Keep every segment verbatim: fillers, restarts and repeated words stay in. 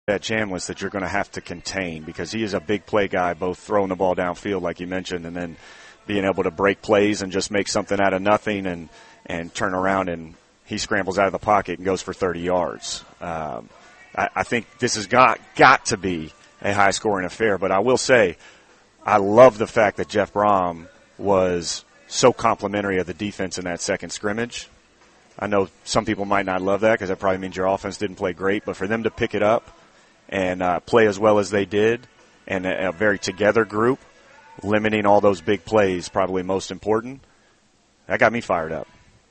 that Chambliss that you're going to have to contain because he is a big play guy, both throwing the ball downfield like you mentioned and then being able to break plays and just make something out of nothing and, and turn around and he scrambles out of the pocket and goes for thirty yards. Um, I, I think this has got, got to be a high-scoring affair, but I will say I love the fact that Jeff Brom was so complimentary of the defense in that second scrimmage. I know some people might not love that because that probably means your offense didn't play great, but for them to pick it up and uh, play as well as they did, and a, a very together group, limiting all those big plays, probably most important, that got me fired up.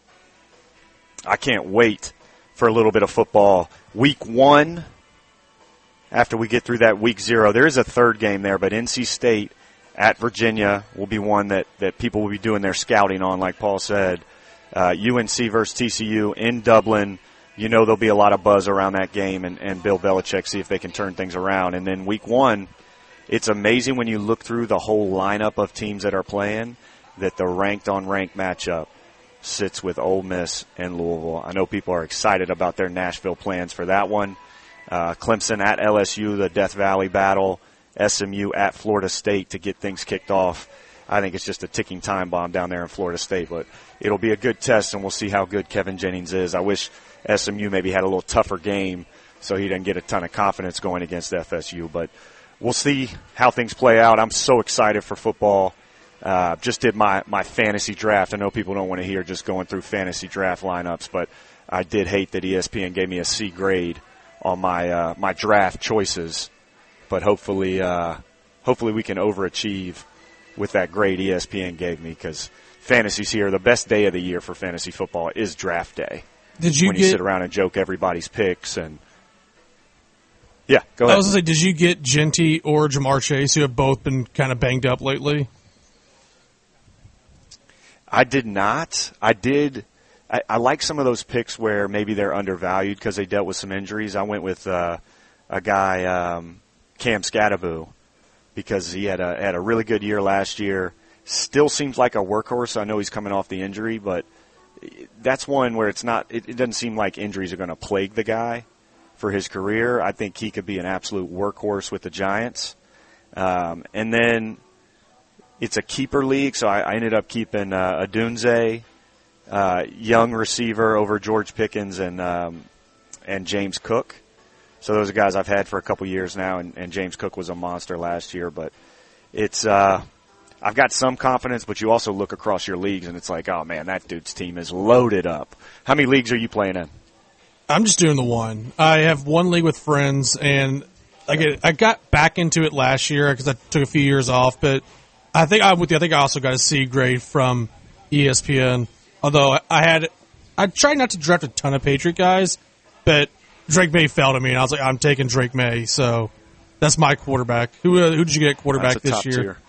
I can't wait for a little bit of football. Week one, after we get through that week zero, there is a third game there, but N C State at Virginia will be one that, that people will be doing their scouting on, like Paul said. Uh, U N C versus T C U in Dublin. You know there'll be a lot of buzz around that game, and, and Bill Belichick see if they can turn things around. And then week one, it's amazing when you look through the whole lineup of teams that are playing that the ranked-on-ranked matchup sits with Ole Miss and Louisville. I know people are excited about their Nashville plans for that one. Uh, Clemson at L S U, the Death Valley battle. S M U at Florida State to get things kicked off. I think it's just a ticking time bomb down there in Florida State, but it'll be a good test, and we'll see how good Kevin Jennings is. I wish S M U maybe had a little tougher game so he didn't get a ton of confidence going against F S U, but we'll see how things play out. I'm so excited for football. Uh, just did my, my fantasy draft. I know people don't want to hear just going through fantasy draft lineups, but I did hate that E S P N gave me a C grade on my uh, my draft choices. But hopefully, uh, hopefully we can overachieve with that grade E S P N gave me because fantasy's here. The best day of the year for fantasy football is draft day. Did you when get, you sit around and joke everybody's picks and yeah, go ahead. I was going to say, did you get Genty or Jamar Chase, who have both been kind of banged up lately? I did not. I did. I, I like some of those picks where maybe they're undervalued because they dealt with some injuries. I went with uh, a guy, um, Cam Scatteraboo, because he had a had a really good year last year. Still seems like a workhorse. I know he's coming off the injury, but that's one where it's not. It, it doesn't seem like injuries are going to plague the guy for his career. I think he could be an absolute workhorse with the Giants. Um, and then it's a keeper league, so I, I ended up keeping uh, Odunze, uh, young receiver, over George Pickens and um, and James Cook. So those are guys I've had for a couple years now, and, and James Cook was a monster last year. But it's uh, I've got some confidence, but you also look across your leagues, and it's like, oh, man, that dude's team is loaded up. How many leagues are you playing in? I'm just doing the one. I have one league with friends, and I get I got back into it last year because I took a few years off. But I think I with you, I think I also got a C grade from E S P N. Although I had I tried not to draft a ton of Patriot guys, but Drake May fell to me, and I was like, I'm taking Drake May, so that's my quarterback. Who uh, who did you get at quarterback this year? Tier.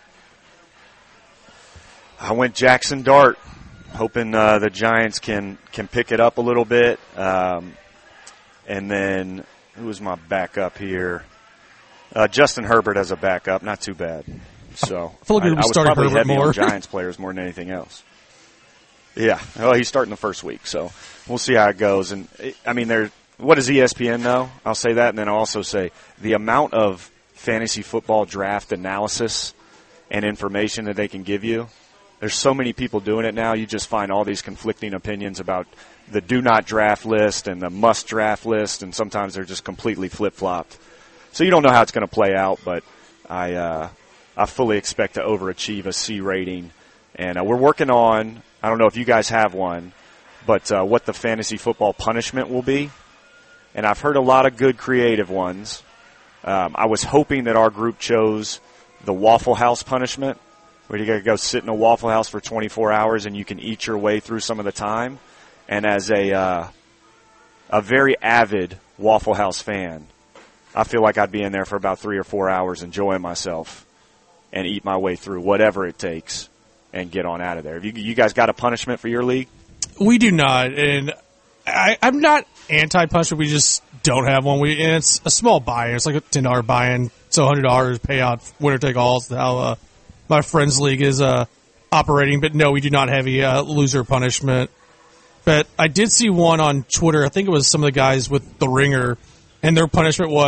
I went Jackson Dart, hoping uh, the Giants can can pick it up a little bit. Um, and then who was my backup here? Uh, Justin Herbert as a backup, not too bad. So I feel like I, we I was started probably Herbert heavy more. on Giants players more than anything else. Yeah, well, he's starting the first week, so we'll see how it goes. And I mean, there. What does E S P N know? I'll say that, and then I'll also say the amount of fantasy football draft analysis and information that they can give you. There's so many people doing it now. You just find all these conflicting opinions about the do not draft list and the must draft list, and sometimes they're just completely flip flopped. So you don't know how it's going to play out, but I uh, I fully expect to overachieve a C rating, and uh, we're working on. I don't know if you guys have one, but uh, what the fantasy football punishment will be. And I've heard a lot of good creative ones. Um, I was hoping that our group chose the Waffle House punishment, where you got to go sit in a Waffle House for twenty-four hours and you can eat your way through some of the time. And as a uh, a very avid Waffle House fan, I feel like I'd be in there for about three or four hours enjoying myself and eat my way through whatever it takes and get on out of there. Have you, you guys got a punishment for your league? We do not, and I, I'm not anti-punishment. We just don't have one. We and it's a small buy-in. It's like a ten dollar buy-in, so one hundred dollars payout, winner take all. Is how uh, my friend's league is uh, operating. But no, we do not have a uh, loser punishment. But I did see one on Twitter. I think it was some of the guys with the Ringer, and their punishment was